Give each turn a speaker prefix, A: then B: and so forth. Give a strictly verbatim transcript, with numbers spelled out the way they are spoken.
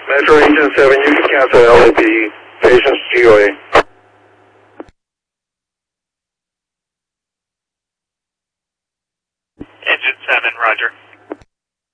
A: Metro Agent seven, you can cancel L A P D. Patients G O A.
B: Agent seven, roger.